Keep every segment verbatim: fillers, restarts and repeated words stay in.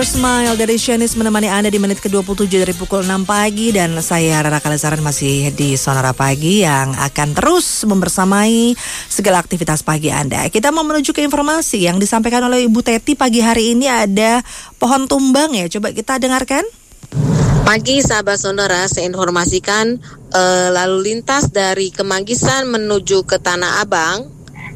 Your Smile dari Shanice menemani Anda di menit ke dua puluh tujuh dari pukul enam pagi. Dan saya Rara Kalesaran masih di Sonora Pagi yang akan terus membersamai segala aktivitas pagi Anda. Kita mau menuju ke informasi yang disampaikan oleh Ibu Teti pagi hari ini. Ada pohon tumbang ya, coba kita dengarkan. Pagi sahabat Sonora, saya informasikan eh, lalu lintas dari Kemanggisan menuju ke Tanah Abang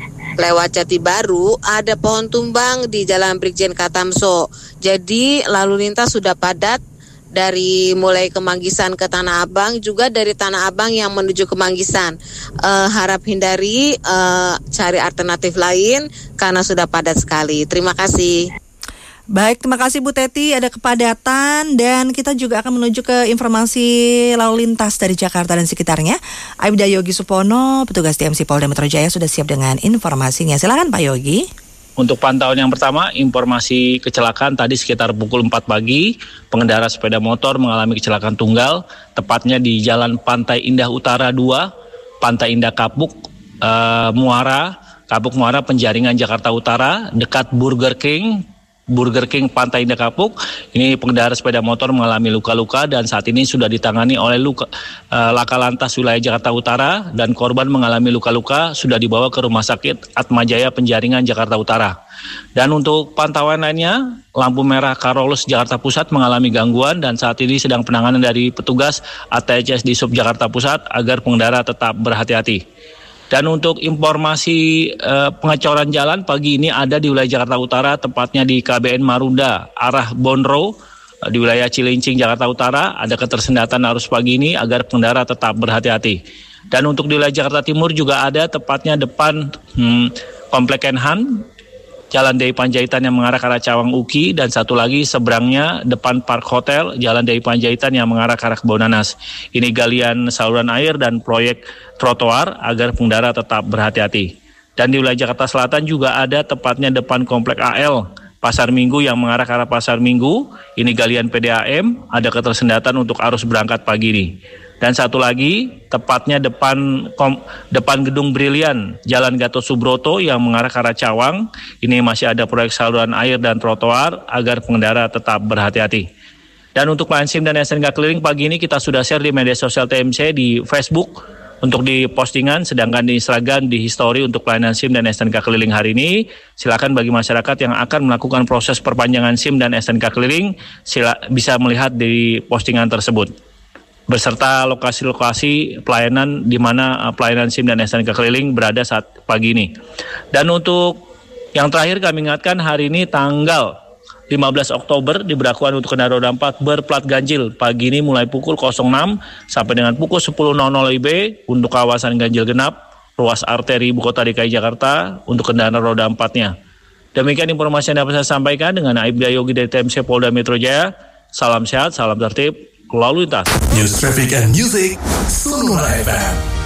lewat Jati Baru ada pohon tumbang di Jalan Brigjen Katamso. Jadi lalu lintas sudah padat dari mulai Kemanggisan ke Tanah Abang, juga dari Tanah Abang yang menuju Kemanggisan. Uh, harap hindari uh, cari alternatif lain karena sudah padat sekali. Terima kasih. Baik, terima kasih Bu Teti. Ada kepadatan dan kita juga akan menuju ke informasi lalu lintas dari Jakarta dan sekitarnya. Aibda Yogi Supono, petugas T M C Polda Metro Jaya sudah siap dengan informasinya. Silakan Pak Yogi. Untuk pantauan yang pertama, informasi kecelakaan tadi sekitar pukul empat pagi, pengendara sepeda motor mengalami kecelakaan tunggal, tepatnya di Jalan Pantai Indah Utara dua, Pantai Indah Kapuk, uh, Muara, Kapuk Muara, Penjaringan Jakarta Utara, dekat Burger King, Burger King Pantai Indah Kapuk. Ini pengendara sepeda motor mengalami luka-luka dan saat ini sudah ditangani oleh luka, uh, Laka Lantas wilayah Jakarta Utara, dan korban mengalami luka-luka sudah dibawa ke Rumah Sakit Atmajaya Penjaringan Jakarta Utara. Dan untuk pantauan lainnya, lampu merah Karolus Jakarta Pusat mengalami gangguan dan saat ini sedang penanganan dari petugas A T C S di Sub Jakarta Pusat agar pengendara tetap berhati-hati. Dan untuk informasi eh, pengecoran jalan pagi ini ada di wilayah Jakarta Utara, tepatnya di K B N Marunda, arah Bonro, eh, di wilayah Cilincing, Jakarta Utara. Ada ketersendatan arus pagi ini agar pengendara tetap berhati-hati. Dan untuk di wilayah Jakarta Timur juga ada, tepatnya depan hmm, Komplek Kenhan, Jalan Dei Panjaitan yang mengarah ke arah Cawang Uki, dan satu lagi seberangnya depan Park Hotel, Jalan Dei Panjaitan yang mengarah ke arah Kebonanas. Ini galian saluran air dan proyek trotoar agar pengendara tetap berhati-hati. Dan di wilayah Jakarta Selatan juga ada, tepatnya depan Komplek A L, Pasar Minggu yang mengarah ke arah Pasar Minggu. Ini galian P D A M, ada ketersendatan untuk arus berangkat pagi ini. Dan satu lagi, tepatnya depan kom, depan Gedung Brilian, Jalan Gatot Subroto yang mengarah ke arah Cawang. Ini masih ada proyek saluran air dan trotoar agar pengendara tetap berhati-hati. Dan untuk pelayanan SIM dan S N K keliling pagi ini kita sudah share di media sosial T M C, di Facebook untuk di postingan, sedangkan di Instagram di history untuk pelayanan SIM dan S N K keliling hari ini. Silakan bagi masyarakat yang akan melakukan proses perpanjangan SIM dan S N K keliling sila, bisa melihat di postingan tersebut, beserta lokasi-lokasi pelayanan di mana uh, pelayanan SIM dan S N K keliling berada saat pagi ini. Dan untuk yang terakhir kami ingatkan, hari ini tanggal lima belas Oktober diberlakukan untuk kendaraan roda empat berplat ganjil pagi ini mulai pukul nol enam sampai dengan pukul sepuluh W I B untuk kawasan ganjil genap ruas arteri Ibu Kota D K I Jakarta untuk kendaraan roda empat-nya. Demikian informasi yang dapat saya sampaikan dengan Aibda Yogi dari T M C Polda Metro Jaya. Salam sehat, salam tertib, lalu lintas. News, Traffic and Music, Sonora F M.